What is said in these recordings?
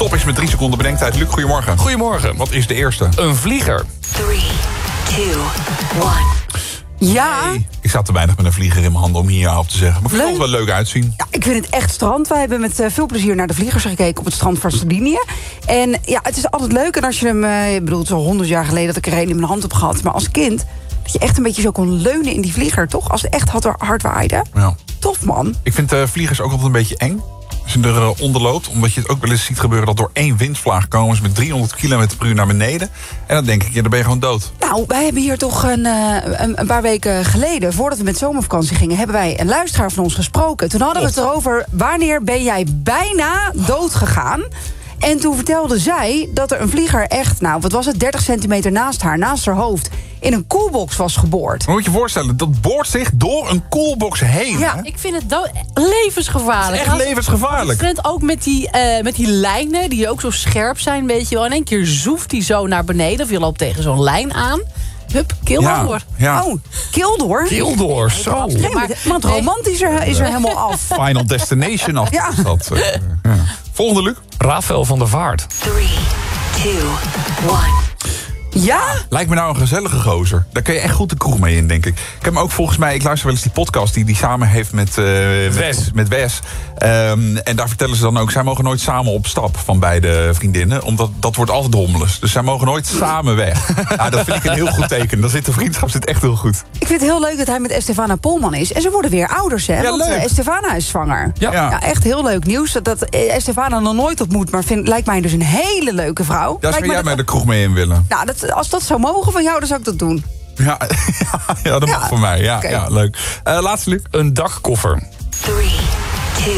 Top is met 3 seconden bedenktijd. Luc, goedemorgen. Goedemorgen. Wat is de eerste? Een vlieger. 3, 2, 1. Ja. Nee, ik zat te weinig met een vlieger in mijn handen om hier ja op te zeggen. Maar ik vind het wel leuk uitzien. Ja, ik vind het echt strand. Wij hebben met veel plezier naar de vliegers gekeken op het strand van Sardinië. En ja, het is altijd leuk. En als je hem, ik bedoel, het is al 100 jaar geleden dat ik er een in mijn hand heb gehad. Maar als kind, dat je echt een beetje zo kon leunen in die vlieger, toch? Als het echt hard waaide. Ja. Tof, man. Ik vind vliegers ook altijd een beetje eng. Als je eronder loopt, omdat je het ook wel eens ziet gebeuren dat door 1 windvlaag komen ze met 300 km per uur naar beneden. En dan denk ik, ja, dan ben je gewoon dood. Nou, wij hebben hier toch een paar weken geleden, voordat we met zomervakantie gingen, hebben wij een luisteraar van ons gesproken. Toen hadden we het erover, wanneer ben jij bijna dood gegaan? En toen vertelde zij dat er een vlieger echt, nou, wat was het, 30 centimeter naast haar hoofd, in een koelbox was geboord. Maar moet je je voorstellen, dat boort zich door een koelbox heen. Ja. Hè? Ik vind het levensgevaarlijk. Echt levensgevaarlijk. Ik vind het ook met die lijnen, die ook zo scherp zijn, weet je wel. In één keer zoeft die zo naar beneden, of je loopt tegen zo'n lijn aan. Hup, keel door. Ja. Oh, Kildoor? Kildoor, zo. Nee, maar het romantische is er helemaal af. Final Destination af. Ja. Is dat, ja. Volgende, Luc. Rafael van der Vaart. 3, 2, 1. Ja? Lijkt me nou een gezellige gozer. Daar kun je echt goed de kroeg mee in, denk ik. Ik heb hem ook volgens mij, ik luister wel eens die podcast die samen heeft met Wes. En daar vertellen ze dan ook, zij mogen nooit samen op stap van beide vriendinnen. Omdat dat wordt altijd rommelig. Dus zij mogen nooit samen weg. Ja, dat vind ik een heel goed teken. Dan zit de vriendschap echt heel goed. Ik vind het heel leuk dat hij met Estefana Polman is. En ze worden weer ouders, hè? Ja, Want leuk. Estefana is zwanger. Ja. Echt heel leuk nieuws. Dat Estefana nog nooit ontmoet, maar lijkt mij dus een hele leuke vrouw. Daar Lijkt zou jij me mij de kroeg mee in willen. Nou, als dat zou mogen van jou, dan zou ik dat doen. Ja, dat mag voor mij. Ja, Oké. ja, leuk. Laatste, Luc. Een dakkoffer. 3, 2,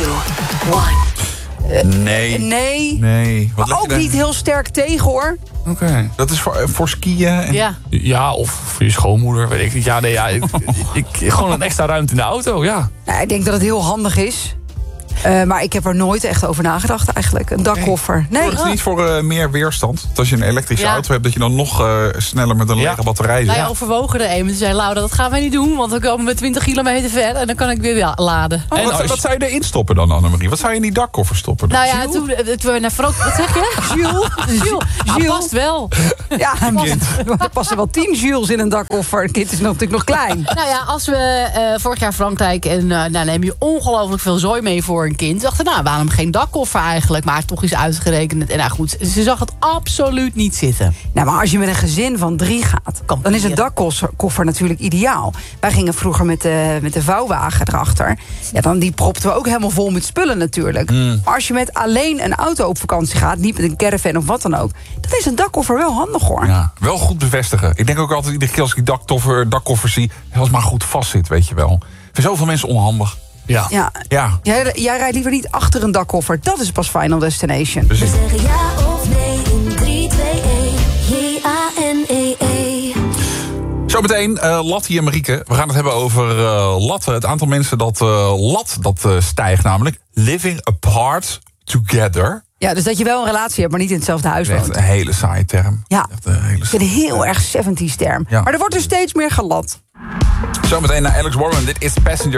1. Nee. Nee. Wat leg Maar je ook daar? niet heel sterk tegen, hoor. Oké. Dat is voor skiën. En... Ja. Ja, of voor je schoonmoeder, weet ik niet. Ja, nee, ja, ik gewoon een extra ruimte in de auto, ja. Nou, ik denk dat het heel handig is. Maar ik heb er nooit echt over nagedacht eigenlijk. Een dakkoffer. Nee. Zorgt het niet voor meer weerstand? Dat als je een elektrische Ja. auto hebt, dat je dan nog sneller met een lege batterij zit? Wij overwogen er een. Toen zei Laura, dat gaan wij niet doen. Want we komen met 20 kilometer ver. En dan kan ik weer laden. En wat zou je erin stoppen dan, Annemarie? Wat zou je in die dakkoffer stoppen dan? Nou ja, toen we naar Frank... Wat zeg je? Jules. Hij past wel. Ja, er passen wel 10 Jules in een dakkoffer. Het kind is natuurlijk nog klein. Nou ja, als we vorig jaar Frankrijk... en nou neem je ongelooflijk veel zooi mee voor een kind. Dachten, nou, waarom geen dakkoffer eigenlijk? Maar toch is uitgerekend. En nou goed, ze zag het absoluut niet zitten. Nou, maar als je met een gezin van 3 gaat, dan is een dakkoffer natuurlijk ideaal. Wij gingen vroeger met de vouwwagen erachter. Ja, dan die propten we ook helemaal vol met spullen natuurlijk. Maar als je met alleen een auto op vakantie gaat, niet met een caravan of wat dan ook, dan is een dakkoffer wel handig, hoor. Ja, wel goed bevestigen. Ik denk ook altijd iedere keer als ik die dakkoffer zie, als het maar goed vast zit, weet je wel. Ik vind zoveel mensen onhandig. Ja. Ja. Jij rijdt liever niet achter een dakkoffer. Dat is pas Final Destination. Precies. Zeggen ja of nee in 3, 2, 1. J-A-N-E-E. Zometeen Lattie en Marieke. We gaan het hebben over latten. Het aantal mensen dat stijgt namelijk. Living apart together. Ja, dus dat je wel een relatie hebt, maar niet in hetzelfde huis Echt woont. een hele saaie term. Ja, Echt een hele ik vind het heel erg 70s term. Ja. Maar er wordt er steeds meer gelat. Zometeen naar Alex Warren. Dit is Passenger.